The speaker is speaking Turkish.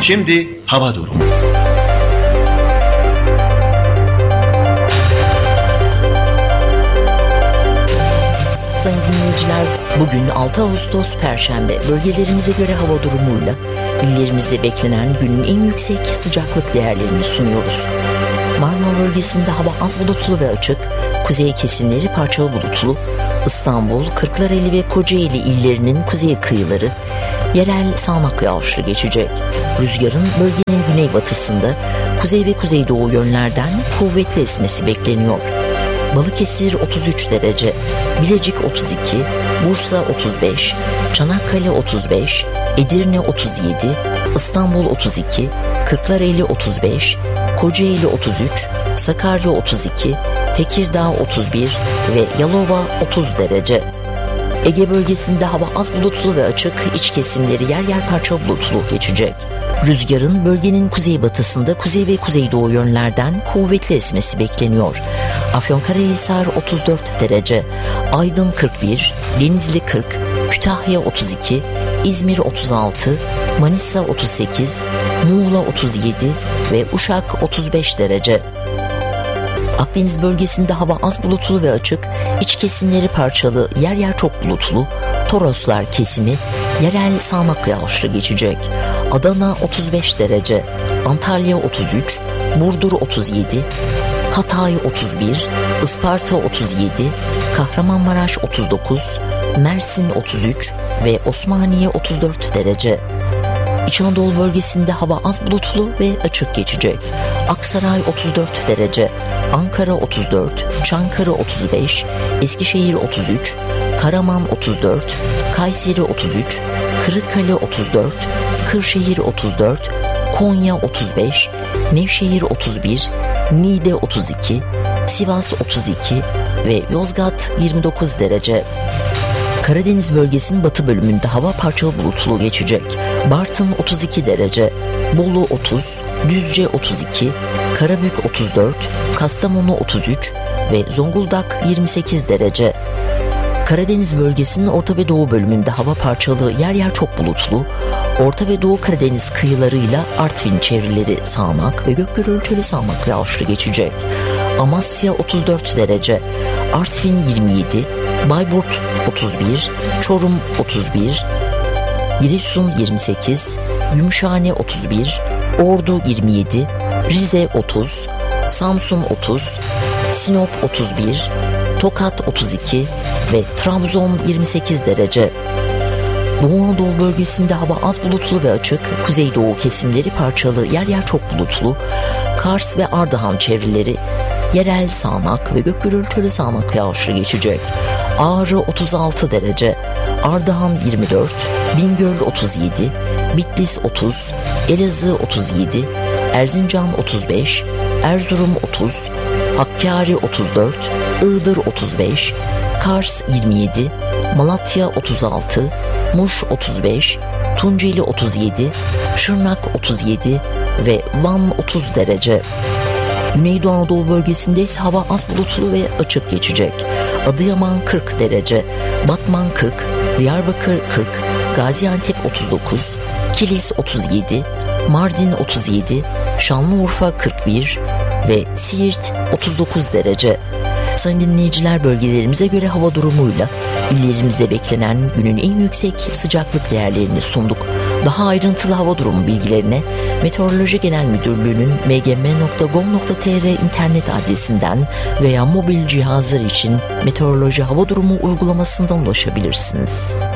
Şimdi hava durumu. Sayın dinleyiciler, bugün 6 Ağustos Perşembe. Bölgelerimize göre hava durumuyla illerimizde beklenen günün en yüksek sıcaklık değerlerini sunuyoruz. Marmara bölgesinde hava az bulutlu ve açık, kuzey kesimleri parçalı bulutlu, İstanbul, Kırklareli ve Kocaeli illerinin kuzey kıyıları yerel sağanak yağışlı geçecek. Rüzgarın bölgenin güneybatısında kuzey ve kuzeydoğu yönlerden kuvvetli esmesi bekleniyor. Balıkesir 33 derece, Bilecik 32, Bursa 35, Çanakkale 35, Edirne 37, İstanbul 32, Kırklareli 35, Kocaeli 33, Sakarya 32, Tekirdağ 31 ve Yalova 30 derece. Ege bölgesinde hava az bulutlu ve açık, iç kesimleri yer yer parça bulutlu geçecek. Rüzgarın bölgenin kuzeybatısında kuzey ve kuzeydoğu yönlerden kuvvetli esmesi bekleniyor. Afyonkarahisar 34 derece, Aydın 41, Denizli 40, Kütahya 32, İzmir 36, Manisa 38, Muğla 37 ve Uşak 35 derece. Akdeniz bölgesinde hava az bulutlu ve açık, iç kesimleri parçalı, yer yer çok bulutlu, Toroslar kesimi yerel sağanak yağışlı geçecek. Adana 35 derece, Antalya 33, Burdur 37, Hatay 31, Isparta 37, Kahramanmaraş 39, Mersin 33 ve Osmaniye 34 derece. İç Anadolu bölgesinde hava az bulutlu ve açık geçecek. Aksaray 34 derece, Ankara 34, Çankırı 35, Eskişehir 33, Karaman 34, Kayseri 33, Kırıkkale 34, Kırşehir 34, Konya 35, Nevşehir 31, Niğde 32, Sivas 32 ve Yozgat 29 derece. Karadeniz bölgesinin batı bölümünde hava parçalı bulutlu geçecek. Bartın 32 derece, Bolu 30, Düzce 32, Karabük 34, Kastamonu 33 ve Zonguldak 28 derece. Karadeniz bölgesinin orta ve doğu bölümünde hava parçalı, yer yer çok bulutlu. Orta ve Doğu Karadeniz kıyılarıyla Artvin çevreleri sağanak ve gök gürültülü sağanak yağışlı geçecek. Amasya 34 derece, Artvin 27, Bayburt 31, Çorum 31, Giresun 28, Gümüşhane 31, Ordu 27, Rize 30, Samsun 30, Sinop 31, Tokat 32 ve Trabzon 28 derece. Doğu Anadolu bölgesinde hava az bulutlu ve açık, kuzeydoğu kesimleri parçalı, yer yer çok bulutlu, Kars ve Ardahan çevreleri yerel sağanak ve gök gürültülü sağanak yağışlı geçecek. Ağrı 36 derece, Ardahan 24, Bingöl 37, Bitlis 30, Elazığ 37, Erzincan 35, Erzurum 30, Hakkari 34, Iğdır 35, Kars 27, Malatya 36, Muş 35, Tunceli 37, Şırnak 37 ve Van 30 derece. Güneydoğu Anadolu bölgesinde ise hava az bulutlu ve açık geçecek. Adıyaman 40 derece, Batman 40, Diyarbakır 40, Gaziantep 39, Kilis 37, Mardin 37, Şanlıurfa 41 ve Siirt 39 derece. Sayın dinleyiciler, bölgelerimize göre hava durumuyla illerimizde beklenen günün en yüksek sıcaklık değerlerini sunduk. Daha ayrıntılı hava durumu bilgilerine Meteoroloji Genel Müdürlüğü'nün mgm.gov.tr internet adresinden veya mobil cihazlar için meteoroloji hava durumu uygulamasından ulaşabilirsiniz.